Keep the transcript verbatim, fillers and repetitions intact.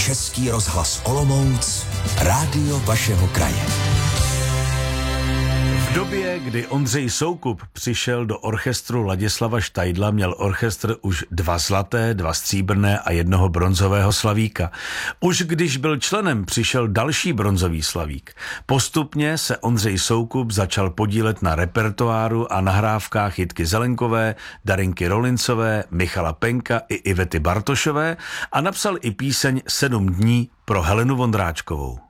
Český rozhlas Olomouc, rádio vašeho kraje. V době, kdy Ondřej Soukup přišel do orchestru Ladislava Štajdla, měl orchestr už dva zlaté, dva stříbrné a jednoho bronzového slavíka. Už když byl členem, přišel další bronzový slavík. Postupně se Ondřej Soukup začal podílet na repertoáru a nahrávkách Jitky Zelenkové, Darinky Rolincové, Michala Penka i Ivety Bartošové a napsal i píseň Sedm dní pro Helenu Vondráčkovou.